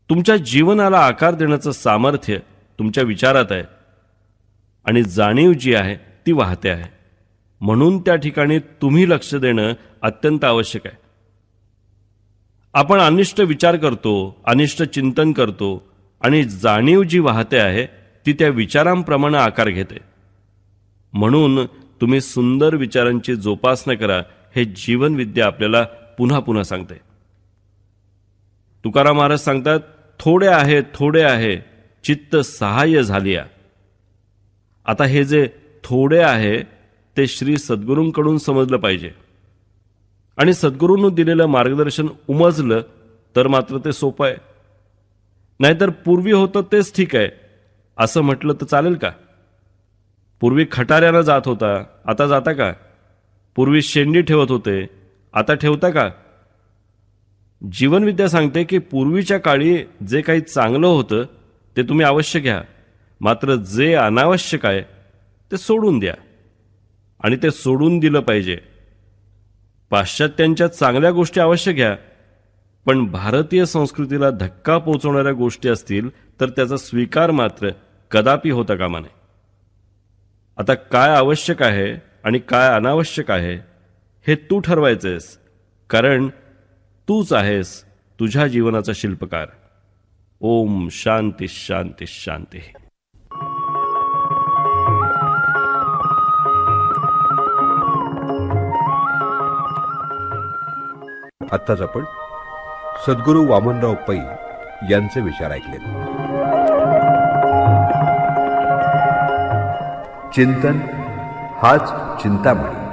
तुमच्या जीवनाला आकार देण्याचं सामर्थ्य तुमच्या विचारात आहे आणि जाणीव जी आहे ती वाहते आहे. म्हणून त्या ठिकाणी तुम्ही लक्ष देणं अत्यंत आवश्यक आहे. आपण अनिष्ट विचार करतो, अनिष्ट चिंतन करतो आणि जाणीव जी वाहते आहे ती त्या विचारांप्रमाणे आकार घेते. म्हणून तुम्ही सुंदर विचारांची जोपासना करा, हे जीवनविद्या आपल्याला पुन्हा पुन्हा सांगते. तुकाराम महाराज सांगतात, थोडे आहे चित्त सहाय्य झालिया. आता हे जे थोडे आहे ते श्री सद्गुरूंकडून समजलं पाहिजे आणि सद्गुरूंनी दिलेलं मार्गदर्शन उमजलं तर मात्र ते सोपं आहे. नाहीतर पूर्वी होतं तेच ठीक आहे असं म्हटलं तर चालेल का? पूर्वी खटाऱ्यानं जात होता, आता जाता का? पूर्वी शेंडी ठेवत होते, आता ठेवता का? जीवनविद्या सांगते की पूर्वीच्या काळी जे काही चांगलं होतं ते तुम्ही अवश्य घ्या, मात्र जे अनावश्यक आहे ते सोडून द्या. आणि ते सोडून दिलं पाहिजे. पाश्चात्यांच्या चांगल्या गोष्टी अवश्य घ्या, पण भारतीय संस्कृतीला धक्का पोचवणाऱ्या गोष्टी असतील तर त्याचा स्वीकार मात्र कदापि होता कामा नये. आता काय आवश्यक आहे आणि काय अनावश्यक आहे हे तू ठरवायचेस, कारण तूच आहेस तुझ्या जीवनाचा शिल्पकार. ओम शांती शांती शांती. आत्ताच आपण सद्गुरू वामनराव पै यांचे विचार ऐकले. चिंतन हाच चिंतामणी.